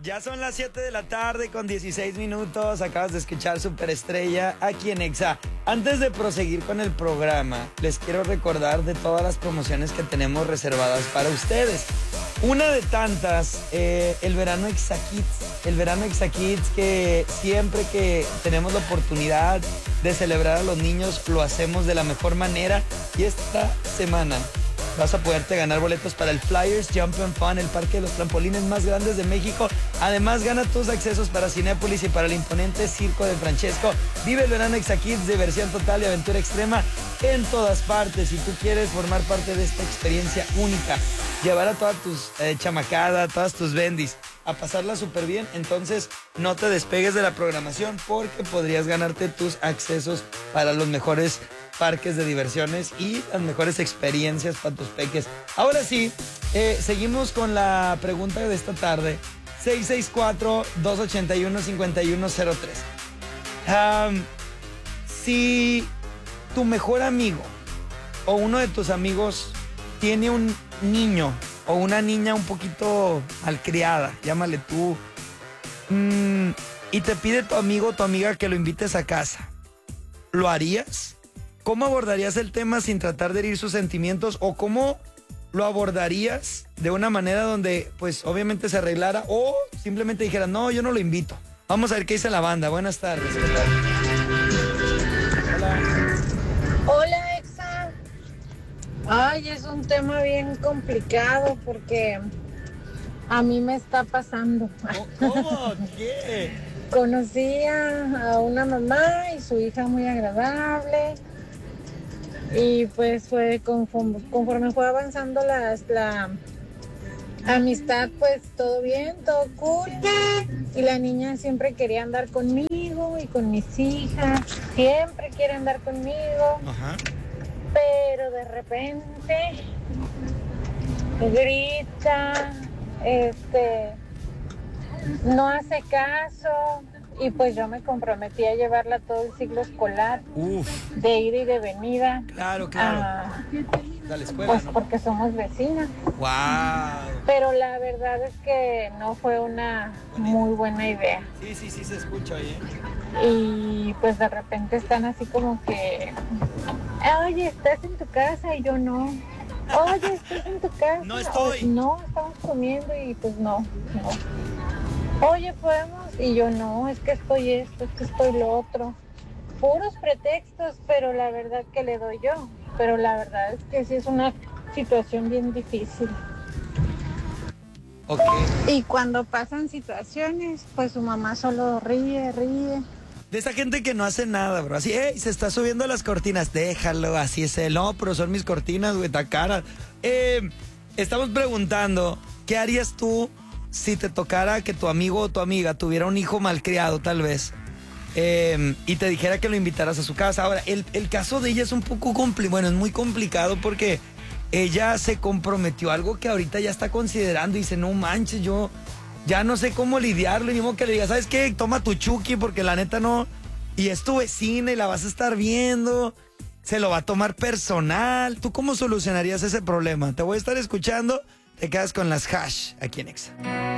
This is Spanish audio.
Ya son las 7 de la tarde con 16 minutos. Acabas de escuchar Superestrella aquí en Exa. Antes de proseguir con el programa, les quiero recordar de todas las promociones que tenemos reservadas para ustedes. Una de tantas, el verano Exa Kids. El verano Exa Kids, que siempre que tenemos la oportunidad de celebrar a los niños, lo hacemos de la mejor manera. Y esta semana vas a poderte ganar boletos para el Flyers Jump and Fun, el parque de los trampolines más grandes de México. Además, gana tus accesos para Cinépolis y para el imponente Circo de Francesco. Vive el verano Exa Kids, diversión total y aventura extrema en todas partes. Si tú quieres formar parte de esta experiencia única, llevar a todas tus chamacadas, todas tus bendis, a pasarla súper bien, entonces no te despegues de la programación porque podrías ganarte tus accesos para los mejores parques de diversiones y las mejores experiencias para tus peques. Ahora sí, seguimos con la pregunta de esta tarde. 664-281-5103. Si tu mejor amigo o uno de tus amigos tiene un niño o una niña un poquito malcriada, llámale tú, y te pide tu amigo o tu amiga que lo invites a casa, ¿lo harías? ¿Cómo abordarías el tema sin tratar de herir sus sentimientos? ¿O cómo lo abordarías de una manera donde, pues, obviamente se arreglara? O simplemente dijeras, no, yo no lo invito. Vamos a ver qué dice la banda. Buenas tardes. ¿Qué tal? Hola. Hola, Exa. Ay, es un tema bien complicado porque a mí me está pasando. ¿Cómo? ¿Qué? Conocí a una mamá y su hija muy agradable. Y pues fue conforme fue avanzando la amistad, pues todo bien, todo cool. Y la niña siempre quería andar conmigo y con mis hijas. Siempre quiere andar conmigo. Ajá. Pero de repente grita, no hace caso. Y pues yo me comprometí a llevarla todo el ciclo escolar. Uf. De ida y de venida. Claro. A la escuela, pues ¿no? porque somos vecinas. Wow. Pero la verdad es que no fue una muy buena idea. Sí, se escucha, oye. Y pues de repente están así como que, oye, ¿estás en tu casa? Y yo no. Oye, ¿estás en tu casa? No estoy. No, estamos comiendo y pues no. Oye, ¿podemos? Y yo no, es que estoy esto, es que estoy lo otro. Puros pretextos, pero la verdad que le doy yo. Pero la verdad es que sí es una situación bien difícil. Ok. Y cuando pasan situaciones, pues su mamá solo ríe. De esa gente que no hace nada, bro. Así, se está subiendo las cortinas. Déjalo, así es él. No, pero son mis cortinas, güey, está cara. Estamos preguntando, ¿qué harías tú si te tocara que tu amigo o tu amiga tuviera un hijo malcriado, tal vez? Y te dijera que lo invitaras a su casa. Ahora, el caso de ella es un poco complicado. Bueno, es muy complicado porque ella se comprometió a algo que ahorita ya está considerando y dice, no manches, yo ya no sé cómo lidiarlo. Y ni modo que le diga, ¿sabes qué? Toma tu Chucky porque la neta no. Y es tu vecina y la vas a estar viendo. Se lo va a tomar personal. ¿Tú cómo solucionarías ese problema? Te voy a estar escuchando. Te quedas con las hash aquí en Exa.